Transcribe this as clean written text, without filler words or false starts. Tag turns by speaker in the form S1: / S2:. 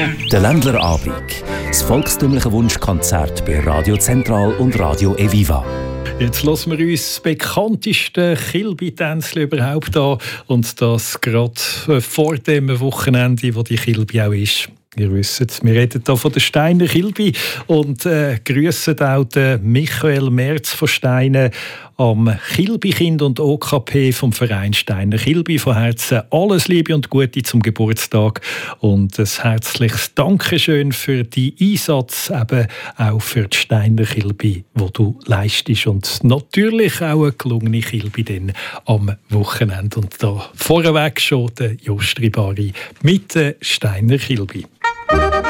S1: Der Ländlerabend. Das volkstümliche Wunschkonzert bei Radio Zentral und Radio Eviva.
S2: Jetzt hören wir uns das bekannteste Kilby-Tänzchen überhaupt an. Und das gerade vor dem Wochenende, wo die Kilby auch ist. Ihr wisst, wir reden hier von der Steiner Kilby und grüssen auch den Michael Merz von Steine am Kilby-Kind und OKP vom Verein Steiner Kilby. Von Herzen alles Liebe und Gute zum Geburtstag und ein herzliches Dankeschön für die Einsatz, eben auch für die Steiner Kilby, wo du leistest, und natürlich auch eine gelungene Kilby dann am Wochenende. Und da vorweg schon der Jost Ribari mit der Steiner Kilby.